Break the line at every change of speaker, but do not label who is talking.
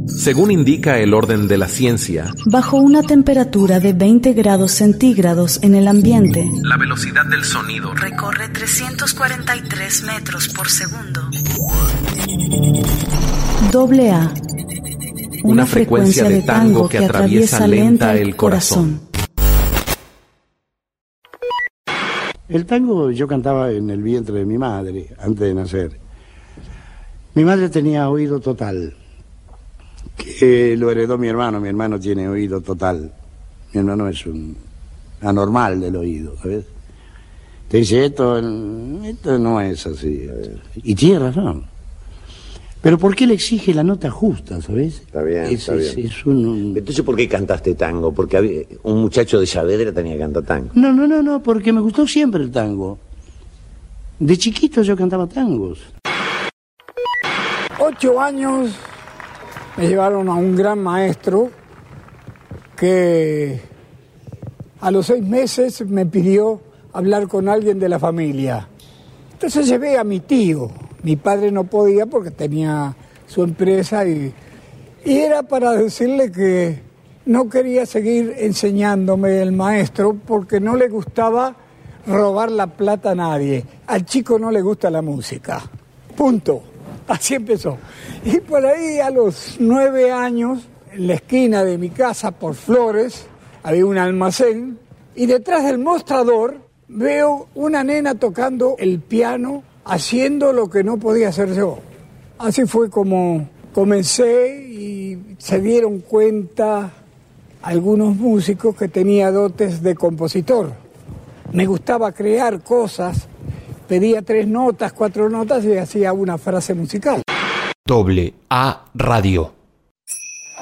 Según indica el orden de la ciencia,
bajo una temperatura de 20 grados centígrados en el ambiente,
la velocidad del sonido
recorre 343 metros por segundo. AA.
Una frecuencia de tango que atraviesa lenta el corazón.
El tango yo cantaba en el vientre de mi madre, antes de nacer. Mi madre tenía oído total, que lo heredó mi hermano tiene oído total. Mi hermano es un anormal del oído, ¿sabes? Te dice, esto no es así. Y tiene razón. Pero ¿por qué le exige la nota justa, sabes?
Está bien, está bien.
Es un...
Entonces, ¿por qué cantaste tango? Porque un muchacho de Saavedra tenía que cantar tango.
No, porque me gustó siempre el tango. De chiquito yo cantaba tangos.
8 años me llevaron a un gran maestro que a los 6 meses me pidió hablar con alguien de la familia. Entonces llevé a mi tío. Mi padre no podía porque tenía su empresa y era para decirle que no quería seguir enseñándome el maestro porque no le gustaba robar la plata a nadie. Al chico no le gusta la música. Punto. Así empezó. Y por ahí a los 9 años, en la esquina de mi casa, por Flores, había un almacén y detrás del mostrador veo una nena tocando el piano, haciendo lo que no podía hacer yo. Así fue como comencé y se dieron cuenta algunos músicos que tenía dotes de compositor. Me gustaba crear cosas, pedía 3 notas, 4 notas y hacía una frase musical.
AA Radio.